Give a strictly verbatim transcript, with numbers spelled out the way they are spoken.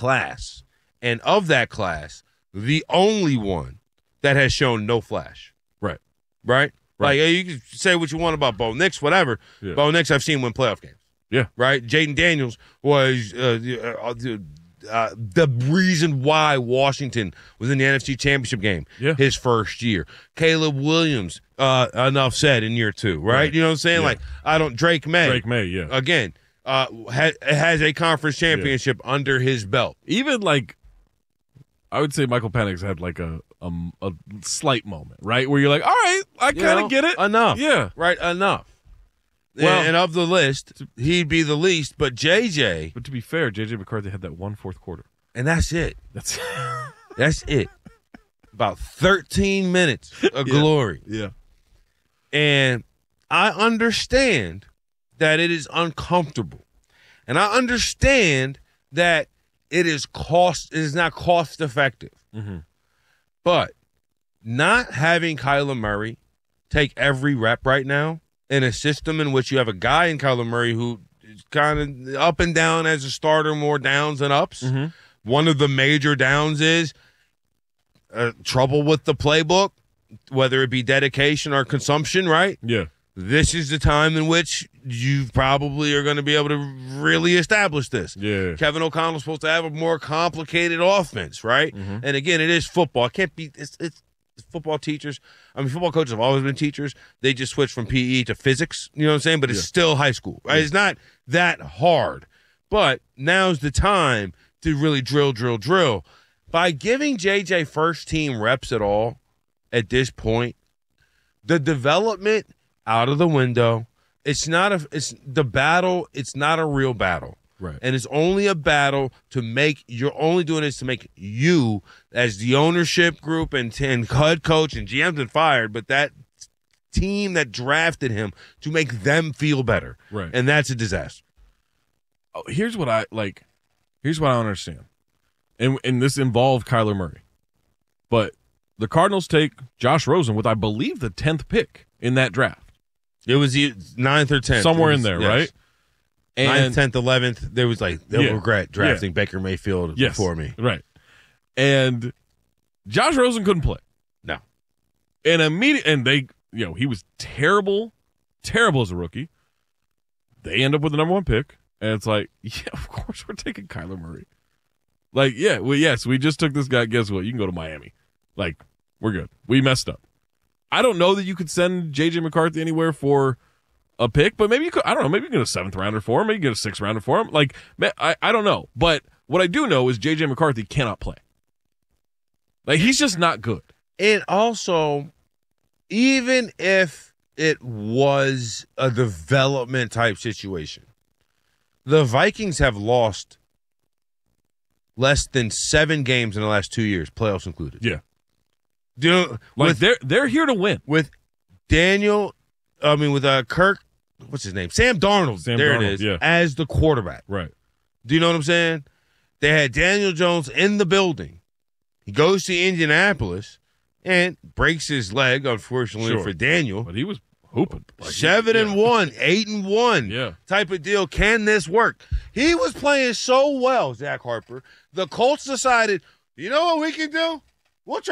class. And of that class, the only one that has shown no flash. Right. Right? Right. Like, you can say what you want about Bo Nix, whatever. Yeah. Bo Nix, I've seen win playoff games. Yeah. Right? Jaden Daniels was uh, uh, uh, the reason why Washington was in the N F C Championship game yeah. his first year. Caleb Williams, uh, enough said, in year two, right? right. You know what I'm saying? Yeah. Like, I don't – Drake May. Drake May, yeah. Again, uh, ha- has a conference championship yeah. under his belt. Even, like – I would say Michael Penix had like a, a a slight moment, right, where you're like, all right, I kind of get it. Enough. Yeah. Right, enough. Well, and, and of the list, he'd be the least, but J J. But to be fair, J J McCarthy had that one fourth quarter. And that's it. That's That's it. About thirteen minutes of yeah. glory. Yeah. And I understand that it is uncomfortable. And I understand that It is cost. It is not cost effective. Mm-hmm. But not having Kyler Murray take every rep right now in a system in which you have a guy in Kyler Murray who is kind of up and down as a starter, more downs than ups. Mm-hmm. One of the major downs is uh, trouble with the playbook, whether it be dedication or consumption, right? Yeah. This is the time in which you probably are going to be able to really establish this. Yeah. Kevin O'Connell's supposed to have a more complicated offense, right? Mm-hmm. And again, it is football. It can't be. It's, it's football teachers. I mean, football coaches have always been teachers. They just switched from P E to physics. You know what I'm saying? But it's yeah. still high school. Right? Yeah. It's not that hard. But now's the time to really drill, drill, drill. By giving J J first team reps at all at this point, the development out of the window. It's not a. It's the battle. It's not a real battle, right? And it's only a battle to make. You're only doing this to make you, as the ownership group and, and head coach and G M's been fired, but that team that drafted him to make them feel better, right? And that's a disaster. Oh, here's what I like. Here's what I don't understand, and and this involved Kyler Murray, but the Cardinals take Josh Rosen with, I believe, the tenth pick in that draft. It was the ninth or tenth. Somewhere was, in there, yes. right? And ninth, tenth, eleventh. There was like, they'll yeah, regret drafting yeah. Baker Mayfield yes, before me. Right. And Josh Rosen couldn't play. No. And immediate, and they, you know, he was terrible, terrible as a rookie. They end up with the number one pick. And it's like, yeah, of course we're taking Kyler Murray. Like, yeah, well, yes, we just took this guy. Guess what? You can go to Miami. Like, we're good. We messed up. I don't know that you could send J J McCarthy anywhere for a pick, but maybe you could. I don't know. Maybe you get a seventh rounder for him. Maybe you get a sixth rounder for him. Like, I, I don't know. But what I do know is J J McCarthy cannot play. Like, he's just not good. And also, even if it was a development type situation, the Vikings have lost less than seven games in the last two years, playoffs included. Yeah. Do you know, like with, they're they're here to win. With Daniel, I mean with uh, Kirk, what's his name? Sam Darnold. Sam there Darnold, it is. Yeah. As the quarterback. Right. Do you know what I'm saying? They had Daniel Jones in the building. He goes to Indianapolis and breaks his leg, unfortunately sure. for Daniel. But he was hooping. Like Seven he, and yeah. one, eight and one yeah. type of deal. Can this work? He was playing so well, Zach Harper. The Colts decided, you know what we can do? We'll try